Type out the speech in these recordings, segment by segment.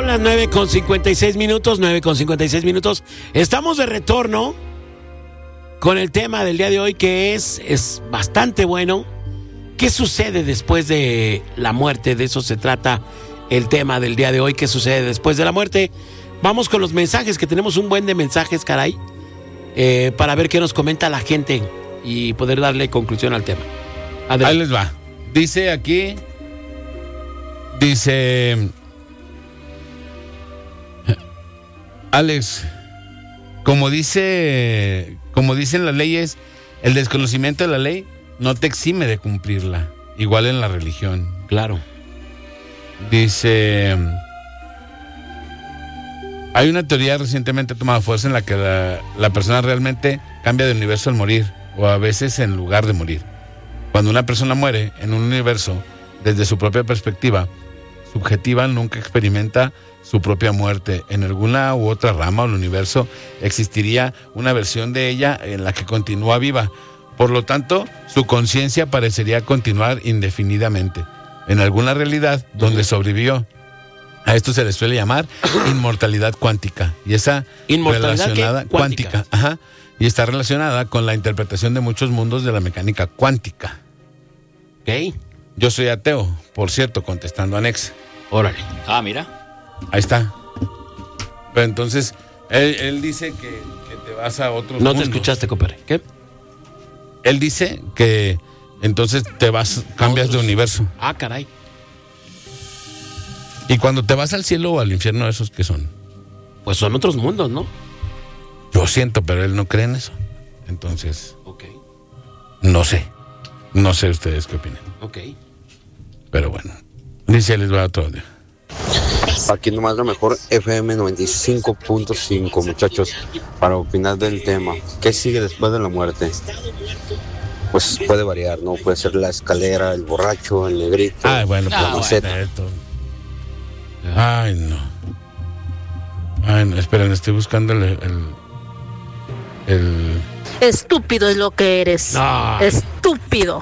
las 9:56, 9:56. Estamos de retorno con el tema del día de hoy, que es bastante bueno. ¿Qué sucede después de la muerte? De eso se trata el tema del día de hoy. ¿Qué sucede después de la muerte? Vamos con los mensajes, que tenemos un buen de mensajes, caray, para ver qué nos comenta la gente y poder darle conclusión al tema. Adelante. Ahí les va. Dice aquí, Alex, como dicen las leyes, el desconocimiento de la ley no te exime de cumplirla, igual en la religión. Claro. Dice, hay una teoría recientemente tomada fuerza en la que la persona realmente cambia de universo al morir, o a veces en lugar de morir. Cuando una persona muere en un universo, desde su propia perspectiva subjetiva, nunca experimenta su propia muerte. En alguna u otra rama del universo existiría una versión de ella en la que continúa viva. Por lo tanto, su conciencia parecería continuar indefinidamente en alguna realidad donde sobrevivió. A esto se le suele llamar inmortalidad cuántica. Y esa relacionada cuántica. Ajá. Y está relacionada con la interpretación de muchos mundos de la mecánica cuántica. Ok. Yo soy ateo, por cierto, contestando a Nex. Órale. Ah, mira. Ahí está. Pero entonces, él dice que te vas a otros No mundos. te escuchaste, compadre. ¿Qué? Él dice que entonces cambias de universo. Ah, caray. Y cuando te vas al cielo o al infierno, ¿esos qué son? Pues son otros mundos, ¿no? Yo siento, pero él no cree en eso. Entonces, Ok. no sé. No sé ustedes qué opinan. Ok. Pero bueno. Dice, les va otro audio. Aquí nomás lo mejor, FM 95.5, muchachos, para opinar del tema. ¿Qué sigue después de la muerte? Pues puede variar, ¿no? Puede ser la escalera, el borracho, el negrito. Ah, bueno, la maceta. Ay, no. Ay, no, esperen, estoy buscando el... Estúpido es lo que eres. No. Estúpido.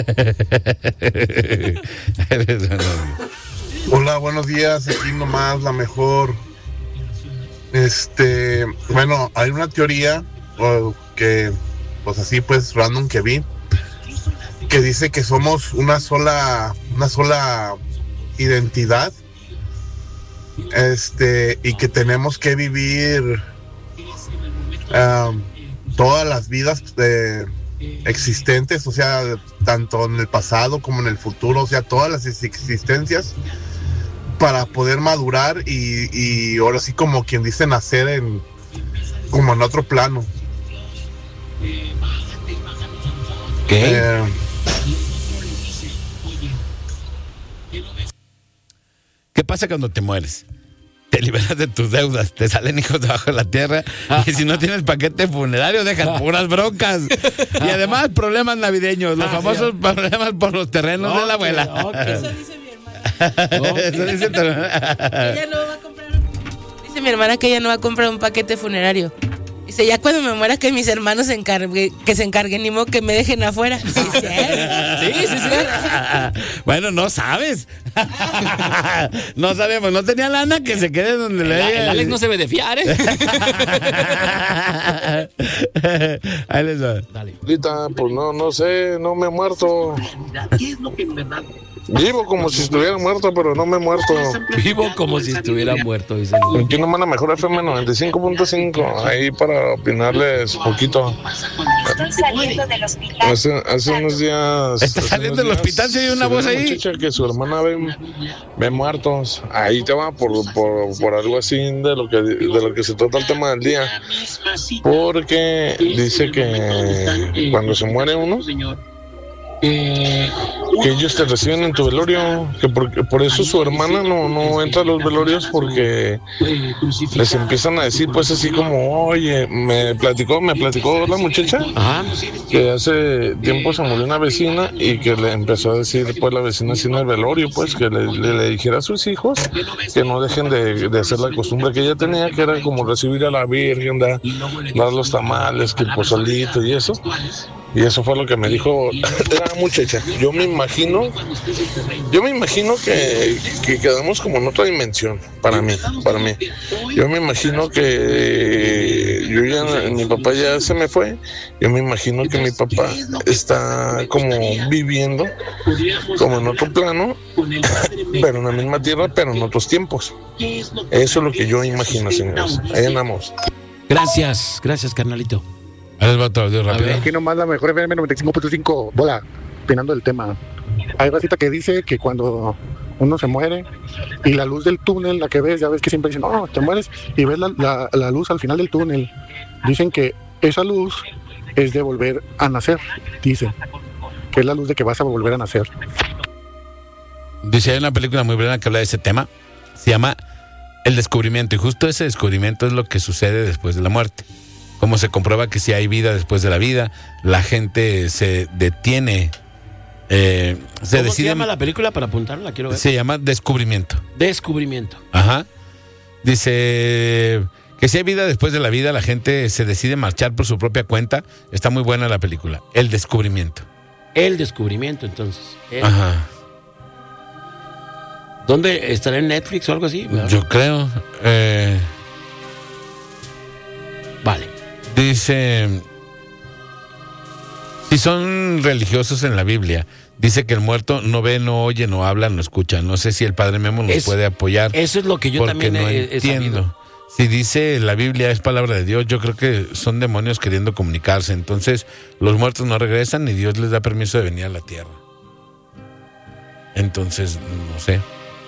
Hola, buenos días. Aquí nomás la mejor. Bueno, hay una teoría que, pues así, pues random que vi, que dice que somos una sola identidad, y que tenemos que vivir todas las vidas existentes, o sea, tanto en el pasado como en el futuro, o sea, todas las existencias, para poder madurar y ahora sí, como quien dice, nacer como en otro plano. ¿Qué? ¿Qué pasa cuando te mueres? Te liberas de tus deudas, te salen hijos debajo de la tierra, y si no tienes paquete funerario, dejas puras broncas. Y además, problemas navideños, los famosos problemas por los terrenos de la abuela. Eso dice mi hermana. Eso dice tu hermana. Ella no va a comprar. Dice mi hermana que ella no va a comprar un paquete funerario. Dice, ya cuando me muera, que mis hermanos se encarguen, ni modo que me dejen afuera. Sí, sí. Bueno, no sabes. No sabemos, no tenía lana, que se quede donde le diga. El Alex no se ve de fiar, ¿eh? Ahí les va. Dale. Ahorita, pues no sé, no me he muerto. Vivo como si estuviera muerto, pero no me he muerto. Vivo como si estuviera muerto, dicen. Aquí nomás la mejor FM 95.5, ahí para opinarles poquito. Estoy saliendo del hospital. Hace unos días... ¿Está saliendo del hospital? ¿Se oye una voz ahí? Una muchacha que su hermana ve muertos. Ahí te va por algo así de lo que se trata el tema del día. Porque dice que cuando se muere uno, que ellos te reciben en tu velorio, que por eso su hermana no entra a los velorios, porque les empiezan a decir pues así como, oye, me platicó la muchacha. Ajá. Que hace tiempo se murió una vecina y que le empezó a decir pues la vecina así en el velorio, pues que le dijera a sus hijos que no dejen de hacer la costumbre que ella tenía, que era como recibir a la Virgen, dar los tamales, que el pozolito y eso. Y eso fue lo que me dijo la muchacha. Yo me imagino que quedamos como en otra dimensión para mí. Yo me imagino que mi papá ya se me fue. Yo me imagino que mi papá está como viviendo como en otro plano, pero en la misma tierra, pero en otros tiempos. Eso es lo que yo imagino, señores. Ahí andamos. Gracias, carnalito. Ahí les va otro audio rápido. Aquí nomás la mejor FM 95.5, bola, opinando del tema. Hay racita que dice que cuando uno se muere y la luz del túnel, la que ves, ya ves que siempre dicen, no, te mueres y ves la luz al final del túnel. Dicen que esa luz es de volver a nacer, dicen, que es la luz de que vas a volver a nacer. Dice, hay una película muy buena que habla de ese tema, se llama El Descubrimiento, y justo ese descubrimiento es lo que sucede después de la muerte. Cómo se comprueba que si hay vida después de la vida, la gente se detiene. ¿Cómo se llama la película para apuntarla? Quiero ver. Se llama Descubrimiento. Descubrimiento. Ajá. Dice que si hay vida después de la vida, la gente se decide marchar por su propia cuenta. Está muy buena la película. El Descubrimiento. El Descubrimiento, entonces. Ajá. ¿Dónde estará en Netflix o algo así? Yo creo. Vale. Dice, si son religiosos en la Biblia, dice que el muerto no ve, no oye, no habla, no escucha. No sé si el Padre Memo nos puede apoyar. Eso es lo que yo porque también no entiendo. Sabido. Si dice la Biblia es palabra de Dios, yo creo que son demonios queriendo comunicarse. Entonces, los muertos no regresan ni Dios les da permiso de venir a la tierra. Entonces, no sé.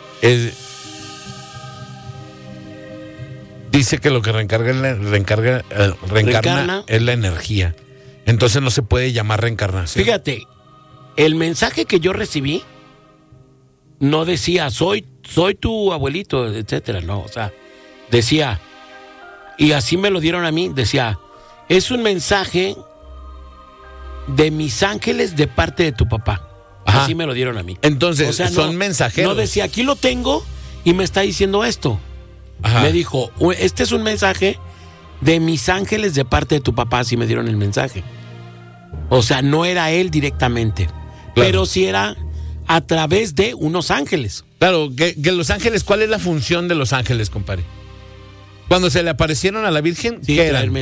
Dice que lo que reencarna es la energía. Entonces no se puede llamar reencarnación. Fíjate, el mensaje que yo recibí no decía soy tu abuelito, etcétera, no, o sea, decía, y así me lo dieron a mí, decía, es un mensaje de mis ángeles de parte de tu papá. Ajá. Así me lo dieron a mí. Entonces, o sea, son mensajeros. No decía, aquí lo tengo y me está diciendo esto. Ajá. Me dijo, este es un mensaje de mis ángeles de parte de tu papá, así me dieron el mensaje. O sea, no era él directamente, claro, pero sí era a través de unos ángeles. Claro, que los ángeles, ¿cuál es la función de los ángeles, compadre? Cuando se le aparecieron a la Virgen, sí, ¿qué eran?